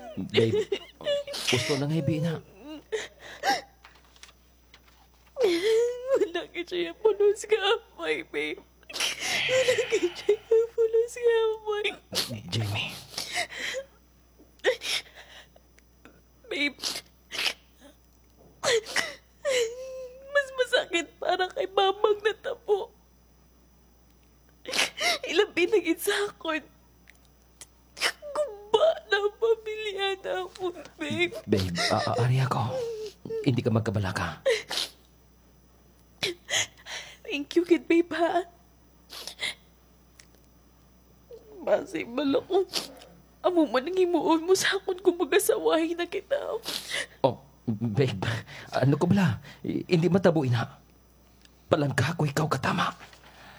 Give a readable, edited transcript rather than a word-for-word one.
Babe, gusto nang heavy na. Wala ka siya pulos ka amay, babe. Wala ka siya pulos ka amay. Jamie, Babe, mas masakit para kay mamang natabo. Ilang pinagin sa akin. Gumba na pamilya na ako, babe. babe, ari ako. Hindi ka magkabala ka. Thank you, kid, babe, ha? Masay bala ko. Amo man ang himuon mo sa akon kung mag-asawahin na kita. Oh, babe, ano ko bala? Hindi matabuin ha. Palangka ko ikaw katama.